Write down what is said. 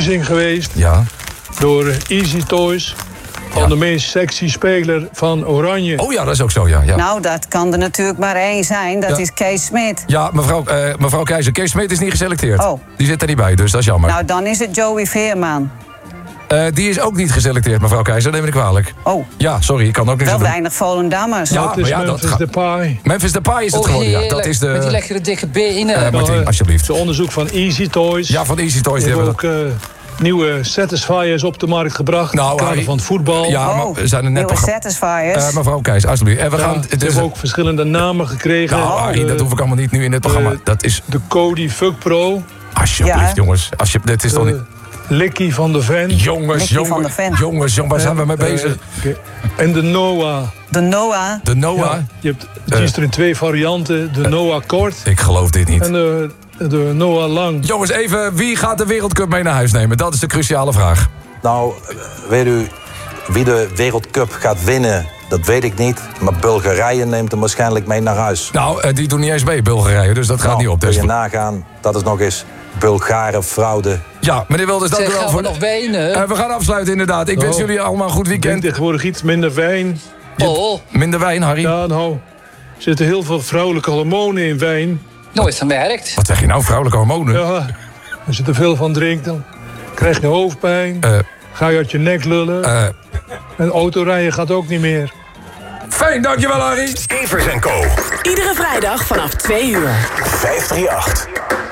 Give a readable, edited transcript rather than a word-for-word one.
verkiezing geweest. Ja. Door Easy Toys. Van de meest sexy speler van Oranje. Oh ja, dat is ook zo, ja. Nou, dat kan er natuurlijk maar één zijn. Dat is Kees Smit. Ja, mevrouw Keizer, Kees Smit is niet geselecteerd. Oh. Die zit er niet bij, dus dat is jammer. Nou, dan is het Joey Veerman. Die is ook niet geselecteerd, mevrouw Keizer. Neem ik kwalijk. Oh. Ja, sorry, ik kan ook niks Wel doen. weinig Volendammers. Ja, dat is maar Memphis Depay. Memphis Depay is het geworden, ja. Dat is de... Met die lekkere dikke benen. Martin, alsjeblieft. Het onderzoek van Easy Toys. Ja, van Easy Toys. Die Die hebben hebben ook nieuwe Satisfiers op de markt gebracht. Nou, kader van het voetbal. Ja, maar we zijn er net nieuwe Satisfiers. mevrouw Keizer, alsjeblieft. En we gaan... Ze hebben ook verschillende namen gekregen. Nou, Harry, dat hoef ik allemaal niet nu in dit programma. Dat is... De Cody Fuck Pro. Alsjeblieft, jongens. Dit is toch niet... Likkie van de Ven. Jongens, waar zijn we mee bezig? En de Noah. De Noah. De Noah? Ja, die is er in 2 varianten. De Noah Kort. Ik geloof dit niet. En de Noah Lang. Jongens, even, wie gaat de Wereldcup mee naar huis nemen? Dat is de cruciale vraag. Nou, weet u, wie de Wereldcup gaat winnen, dat weet ik niet. Maar Bulgarije neemt hem waarschijnlijk mee naar huis. Nou, die doen niet eens mee, Bulgarije, dus dat gaat niet op. Kun je nagaan, dat is nog eens Bulgare fraude. Ja, meneer Wilders, dank u wel voor... nog wenen? We gaan afsluiten, inderdaad. Ik wens jullie allemaal een goed weekend. Ik drink tegenwoordig iets minder wijn. Minder wijn, Harry? Ja, nou, er zitten heel veel vrouwelijke hormonen in wijn. Nooit gemerkt. Wat zeg je nou, vrouwelijke hormonen? Ja, als je er veel van drinkt, dan krijg je hoofdpijn. Ga je uit je nek lullen. En autorijden gaat ook niet meer. Fijn, dankjewel, Harry. Evers & Co. Iedere vrijdag vanaf 2 uur. 538.